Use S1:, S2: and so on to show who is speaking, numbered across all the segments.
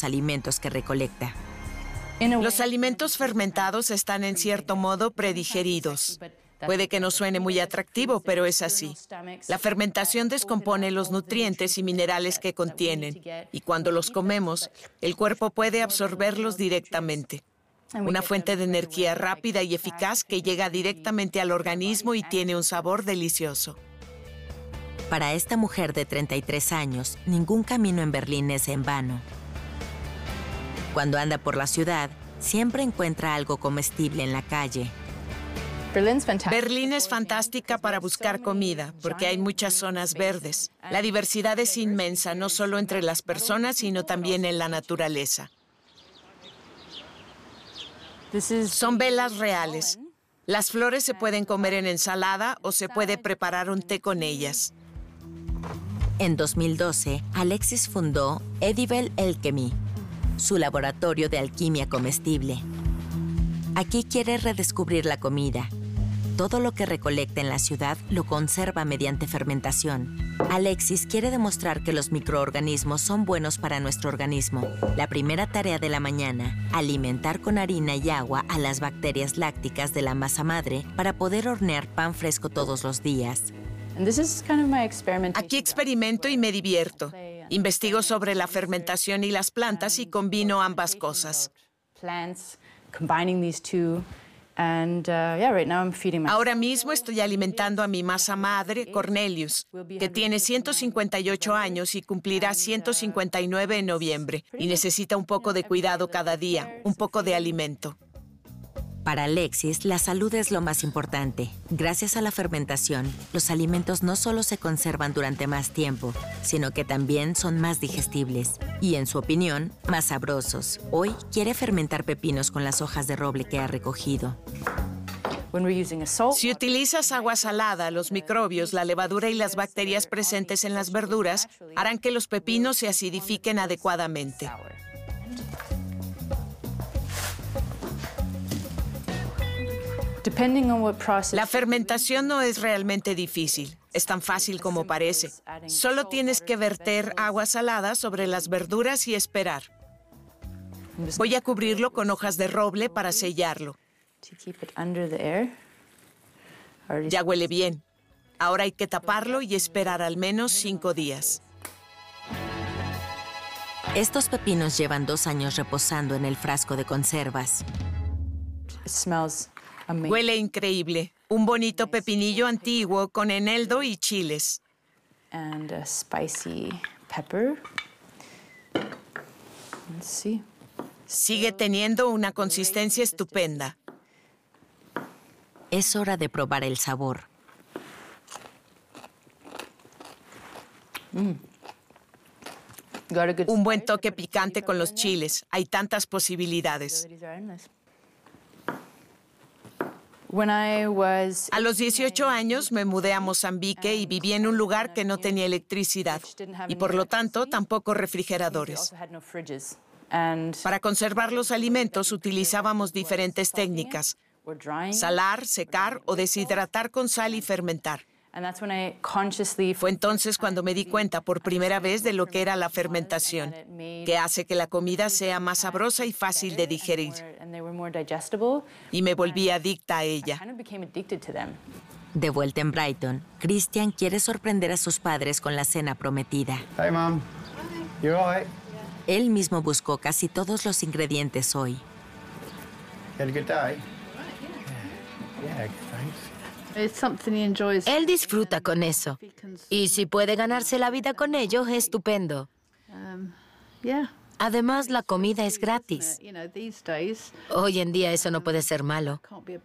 S1: los alimentos que recolecta.
S2: Los alimentos fermentados están en cierto modo predigeridos. Puede que no suene muy atractivo, pero es así. La fermentación descompone los nutrientes y minerales que contienen, y cuando los comemos, el cuerpo puede absorberlos directamente. Una fuente de energía rápida y eficaz que llega directamente al organismo y tiene un sabor delicioso.
S1: Para esta mujer de 33 años, ningún camino en Berlín es en vano. Cuando anda por la ciudad, siempre encuentra algo comestible en la calle.
S2: Berlín es fantástica para buscar comida, porque hay muchas zonas verdes. La diversidad es inmensa, no solo entre las personas, sino también en la naturaleza. Son velas reales. Las flores se pueden comer en ensalada o se puede preparar un té con ellas.
S1: En 2012, Alexis fundó Edible Alchemy, su laboratorio de alquimia comestible. Aquí quiere redescubrir la comida. Todo lo que recolecta en la ciudad lo conserva mediante fermentación. Alexis quiere demostrar que los microorganismos son buenos para nuestro organismo. La primera tarea de la mañana, alimentar con harina y agua a las bacterias lácticas de la masa madre para poder hornear pan fresco todos los días.
S2: Aquí experimento y me divierto. Investigo sobre la fermentación y las plantas y combino ambas cosas. Ahora mismo estoy alimentando a mi masa madre, Cornelius, que tiene 158 años y cumplirá 159 en noviembre, y necesita un poco de cuidado cada día, un poco de alimento.
S1: Para Alexis, la salud es lo más importante. Gracias a la fermentación, los alimentos no solo se conservan durante más tiempo, sino que también son más digestibles y, en su opinión, más sabrosos. Hoy quiere fermentar pepinos con las hojas de roble que ha recogido.
S2: Si utilizas agua salada, los microbios, la levadura y las bacterias presentes en las verduras harán que los pepinos se acidifiquen adecuadamente. La fermentación no es realmente difícil. Es tan fácil como parece. Solo tienes que verter agua salada sobre las verduras y esperar. Voy a cubrirlo con hojas de roble para sellarlo. Ya huele bien. Ahora hay que taparlo y esperar al menos 5 días.
S1: Estos pepinos llevan 2 años reposando en el frasco de conservas.
S2: Huele increíble. Un bonito pepinillo antiguo con eneldo y chiles. Sigue teniendo una consistencia estupenda.
S1: Es hora de probar el sabor.
S2: Un buen toque picante con los chiles. Hay tantas posibilidades. A los 18 años me mudé a Mozambique y viví en un lugar que no tenía electricidad y, por lo tanto, tampoco refrigeradores. Para conservar los alimentos utilizábamos diferentes técnicas: salar, secar o deshidratar con sal y fermentar. Fue entonces cuando me di cuenta por primera vez de lo que era la fermentación, que hace que la comida sea más sabrosa y fácil de digerir. Y me volví adicta a ella.
S1: De vuelta en Brighton, Christian quiere sorprender a sus padres con la cena prometida.
S3: Hey, Mom. You all right?
S1: Él mismo buscó casi todos los ingredientes hoy.
S3: You had a good day? Yeah, thanks.
S4: Él disfruta con eso. Y si puede ganarse la vida con ello, estupendo. Además, la comida es gratis. Hoy en día eso no puede ser malo.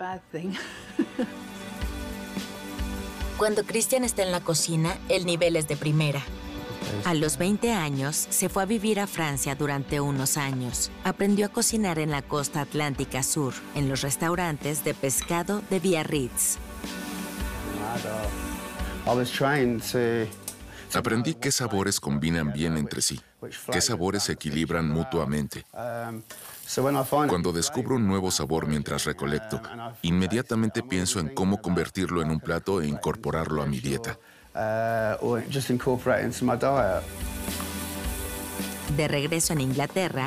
S1: Cuando Christian está en la cocina, el nivel es de primera. A los 20 años, se fue a vivir a Francia durante unos años. Aprendió a cocinar en la costa atlántica sur, en los restaurantes de pescado de Biarritz.
S5: Aprendí qué sabores combinan bien entre sí, qué sabores se equilibran mutuamente. Cuando descubro un nuevo sabor mientras recolecto, inmediatamente pienso en cómo convertirlo en un plato e incorporarlo a mi dieta.
S1: De regreso en Inglaterra,